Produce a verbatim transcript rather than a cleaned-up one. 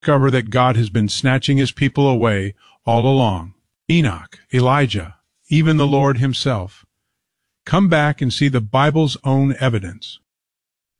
discover that God has been snatching his people away all along. Enoch, Elijah, even the Lord himself. Come back and see the Bible's own evidence.